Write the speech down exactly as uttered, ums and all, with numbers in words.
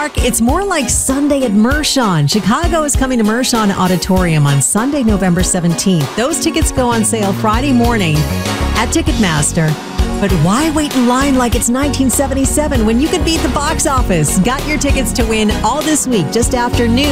York, it's more like Sunday at Mershon. Chicago is coming to Mershon Auditorium on Sunday, November seventeenth. Those tickets go on sale Friday morning at Ticketmaster. But why wait in line like it's nineteen seventy-seven when you could beat the box office? Got your tickets to win all this week just after noon.